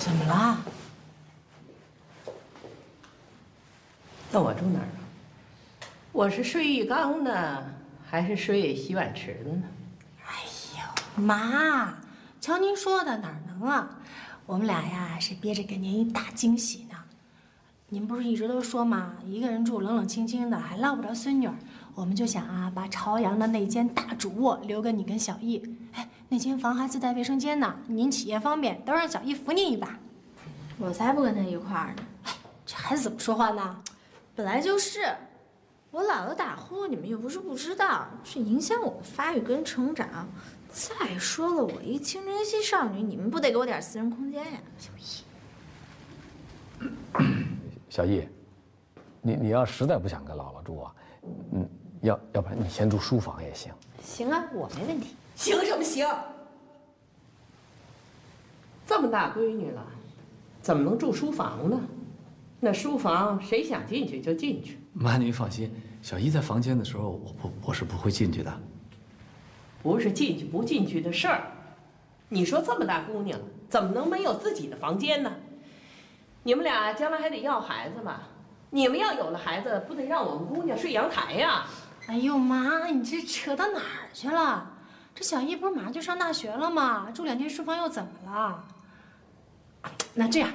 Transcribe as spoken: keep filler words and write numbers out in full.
怎么了？ 那我住哪儿啊？我是睡浴缸呢，还是睡洗碗池的呢？ 哎呦，妈，瞧您说的哪能啊？我们俩呀是憋着给您一大惊喜呢。您不是一直都说嘛，一个人住冷冷清清的，还落不着孙女儿。我们就想啊，把朝阳的那间大主卧留给你跟小易。哎，那间房还自带卫生间呢，您起夜方便，都让小易扶您一把。 我才不跟他一块儿呢。 哎，这孩子怎么说话呢？ 本来就是，我姥姥打呼，你们又不是不知道，是影响我的发育跟成长。再说了，我一青春期少女，你们不得给我点私人空间呀？小易，小易，你你要实在不想跟姥姥住啊，嗯，要要不然你先住书房也行。 行啊，我没问题。 行什么行？这么大闺女了，怎么能住书房呢？那书房谁想进去就进去。 妈，您放心，小姨在房间的时候，我不我是不会进去的。 不是进去不进去的事儿。你说这么大姑娘，怎么能没有自己的房间呢？你们俩将来还得要孩子吧？你们要有了孩子，不得让我们姑娘睡阳台呀？ 哎呦妈，你这扯到哪儿去了？这小易不是马上就上大学了吗？住两间书房又怎么了？那这样。